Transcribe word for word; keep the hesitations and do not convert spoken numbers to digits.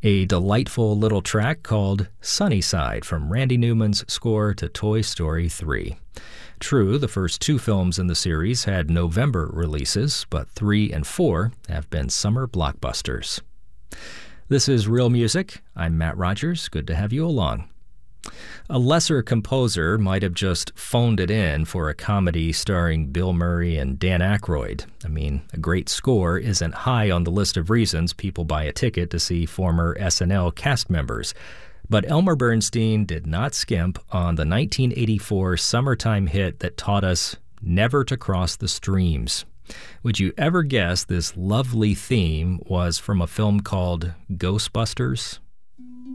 a delightful little track called Sunnyside from Randy Newman's score to Toy Story three. True, the first two films in the series had November releases, but three and four have been summer blockbusters. This is Real Music. I'm Matt Rogers. Good to have you along. A lesser composer might have just phoned it in for a comedy starring Bill Murray and Dan Aykroyd. I mean, a great score isn't high on the list of reasons people buy a ticket to see former S N L cast members. But Elmer Bernstein did not skimp on the nineteen eighty-four summertime hit that taught us never to cross the streams. Would you ever guess this lovely theme was from a film called Ghostbusters?